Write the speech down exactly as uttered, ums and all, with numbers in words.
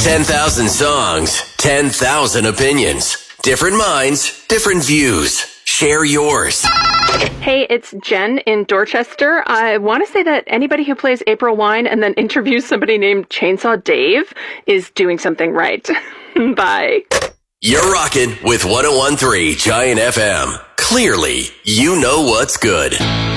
ten thousand songs, ten thousand opinions. Different minds, different views. Share yours. Hey, it's Jen in Dorchester. I want to say that anybody who plays April Wine and then interviews somebody named Chainsaw Dave is doing something right. Bye. You're rocking with one oh one point three Giant F M. Clearly, you know what's good.